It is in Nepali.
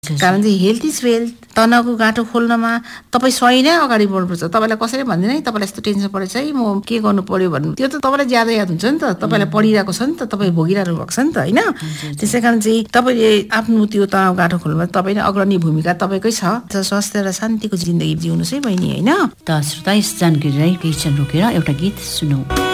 कारण चाहिँ हेल्थ इज वेल्थ। तनावको गाँठो खोल्नमा तपाईँ स्वयं नै अगाडि बढ्नुपर्छ। तपाईँलाई कसैले भन्दैन है तपाईँलाई यस्तो टेन्सन परेछ है म के गर्नु पर्यो भन्नु, त्यो त तपाईँलाई ज्यादा याद हुन्छ नि त, तपाईँलाई पढिरहेको छ नि त, तपाईँ भोगिरहनु भएको छ नि त होइन। त्यसै कारण चाहिँ तपाईँले आफ्नो त्यो तनाव गाँठो खोल्नुमा तपाईँ नै अग्रणी भूमिका तपाईँकै छ। स्वास्थ्य र शान्तिको जिन्दगी जिउनुहोस् है बहिनी होइन। त श्रोता, यस जानकारीलाई केही क्षण रोकेर एउटा गीत सुनौ।